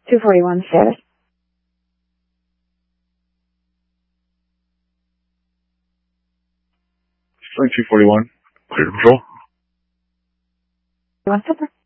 241 status. Sterling 241, clear to patrol. 1 Silver.